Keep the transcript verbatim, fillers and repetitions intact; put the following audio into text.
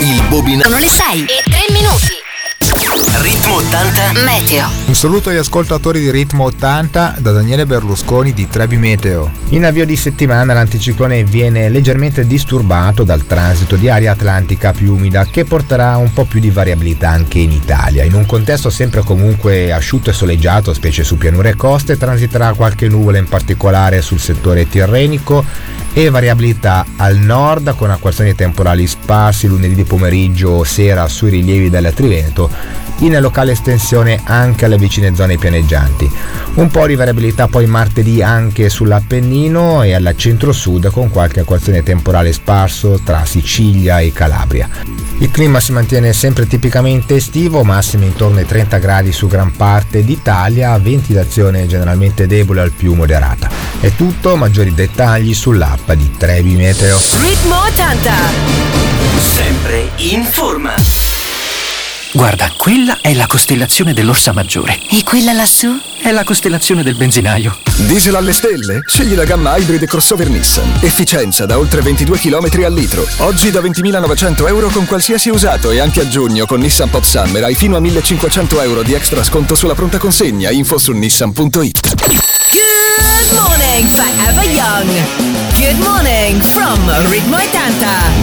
Il bobina. Sono le sei e tre minuti. Ritmo ottanta Meteo. Un saluto agli ascoltatori di Ritmo ottanta da Daniele Berlusconi di Trebi Meteo. In avvio di settimana l'anticiclone viene leggermente disturbato dal transito di aria atlantica più umida che porterà un po' più di variabilità anche in Italia. In un contesto sempre comunque asciutto e soleggiato, specie su pianure e coste, transiterà qualche nuvola in particolare sul settore tirrenico e variabilità al nord con acquazzoni temporali sparsi lunedì di pomeriggio o sera sui rilievi del Triveneto, in locale estensione anche alle vicine zone pianeggianti. Un po' di variabilità poi martedì anche sull'Appennino e al centro-sud con qualche acquazzone temporale sparso tra Sicilia e Calabria. Il clima si mantiene sempre tipicamente estivo, massimi intorno ai trenta gradi su gran parte d'Italia, ventilazione generalmente debole al più moderata. È tutto, maggiori dettagli sull'app di Trebi Meteo. Ritmo ottanta. sempre in forma. Guarda, quella è la costellazione dell'Orsa Maggiore. E quella lassù? È la costellazione del benzinaio. Diesel alle stelle? Scegli la gamma Hybrid crossover Nissan. Efficienza da oltre ventidue chilometri al litro. Oggi da ventimilanovecento euro con qualsiasi usato e anche a giugno con Nissan Pop Summer hai fino a millecinquecento euro di extra sconto sulla pronta consegna. Info su nissan punto it. Good morning, Forever Young. Good morning from Ritmo ottanta.